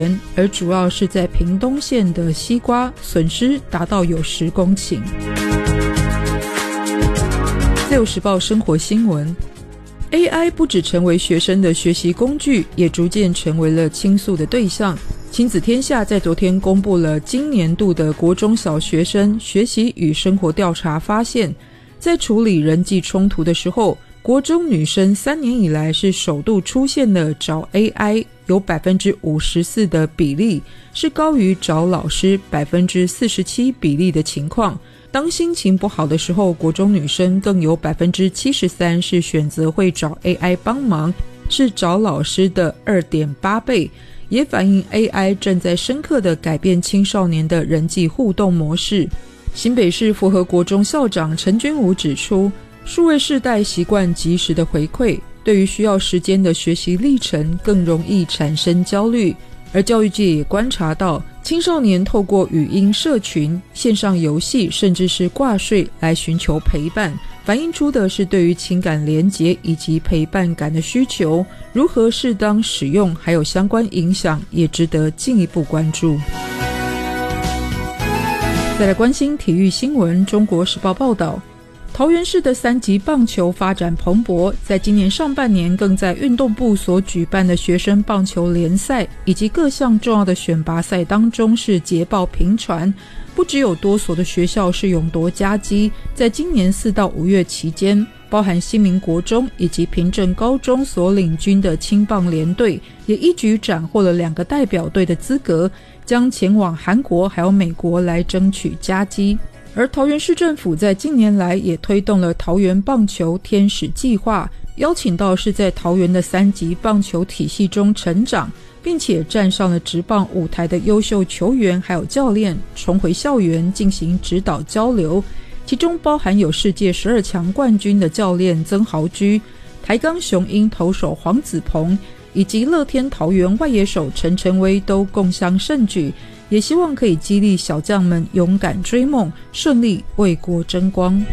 而主要是在屏东县的西瓜，损失达到有10公顷。自由时报生活新闻， AI 不只成为学生的学习工具，也逐渐成为了倾诉的对象。亲子天下在昨天公布了今年度的国中小学生学习与生活调查，发现在处理人际冲突的时候，国中女生3年以来是首度出现了找 AI， 有 54% 的比例是高于找老师 47% 比例的情况。当心情不好的时候，国中女生更有 73% 是选择会找 AI 帮忙，是找老师的 2.8 倍，也反映 AI 正在深刻地改变青少年的人际互动模式。新北市福和国中校长陈君武指出，数位世代习惯及时的回馈，对于需要时间的学习历程更容易产生焦虑。而教育界也观察到，青少年透过语音社群、线上游戏甚至是挂睡来寻求陪伴，反映出的是对于情感连结以及陪伴感的需求，如何适当使用还有相关影响也值得进一步关注。再来关心体育新闻，中国时报报道，桃园市的3级棒球发展蓬勃，在今年上半年更在运动部所举办的学生棒球联赛以及各项重要的选拔赛当中是捷报频传，不只有多所的学校是勇夺佳绩，在今年4到5月期间，包含新民国中以及平镇高中所领军的青棒联队也一举斩获了2个代表队的资格，将前往韩国还有美国来争取佳绩。而桃园市政府在近年来也推动了桃园棒球天使计划，邀请到是在桃园的3级棒球体系中成长并且站上了职棒舞台的优秀球员还有教练重回校园进行指导交流，其中包含有世界12强冠军的教练曾豪居、台钢雄鹰投手黄子鹏以及乐天桃园外野手陈晨威都共襄盛举，也希望可以激励小将们勇敢追梦，顺利为国争光。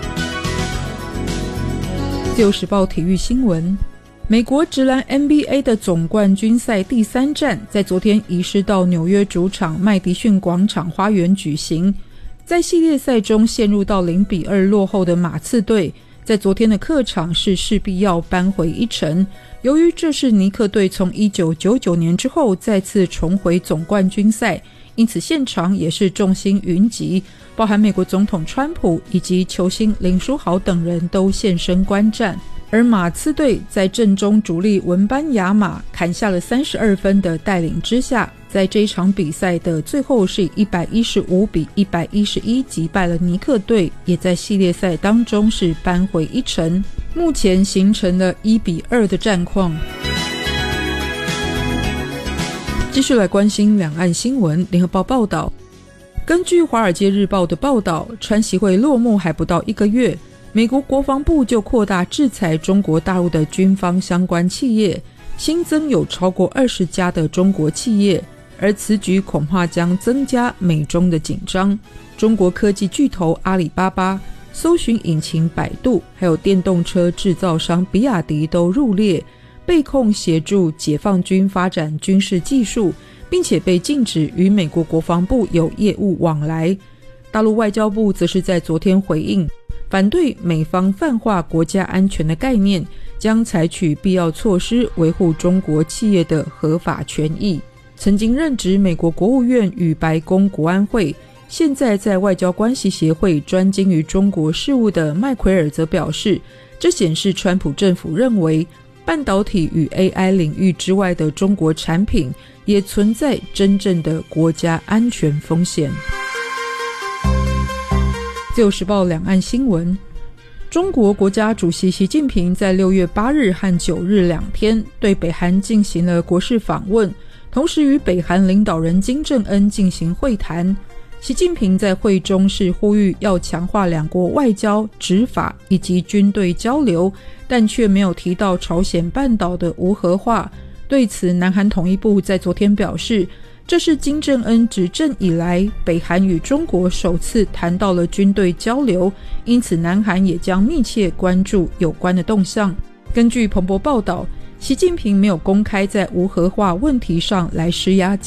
自由时报体育新闻，美国职篮 NBA 的总冠军赛第3战在昨天移师到纽约主场麦迪逊广场花园举行。在系列赛中陷入到0-2落后的马刺队，在昨天的客场是势必要扳回一城。由于这是尼克队从1999年之后再次重回总冠军赛，因此现场也是众星云集，包含美国总统川普以及球星林书豪等人都现身观战。而马刺队在阵中主力文班亚马砍下了32分的带领之下，在这一场比赛的最后是以115-111击败了尼克队，也在系列赛当中是扳回一城，目前形成了1-2的战况。继续来关心两岸新闻，联合报报道，根据华尔街日报的报道，川习会落幕还不到1个月，美国国防部就扩大制裁中国大陆的军方相关企业，新增有超过20家的中国企业，而此举恐怕将增加美中的紧张。中国科技巨头阿里巴巴、搜寻引擎百度，还有电动车制造商比亚迪都入列，被控协助解放军发展军事技术，并且被禁止与美国国防部有业务往来。大陆外交部则是在昨天回应，反对美方泛化国家安全的概念，将采取必要措施维护中国企业的合法权益。曾经任职美国国务院与白宫国安会，现在在外交关系协会专精于中国事务的麦奎尔则表示，这显示川普政府认为半导体与 AI 领域之外的中国产品也存在真正的国家安全风险。自由时报两岸新闻，中国国家主席习近平在6月8日和9日2天对北韩进行了国事访问，同时与北韩领导人金正恩进行会谈。习近平在会中是呼吁要强化两国外交、执法以及军队交流，但却没有提到朝鲜半岛的无核化。对此，南韩统一部在昨天表示，这是金正恩执政以来北韩与中国首次谈到了军队交流，因此南韩也将密切关注有关的动向。根据彭博报道， 习近平没有公开在无核化问题上来施压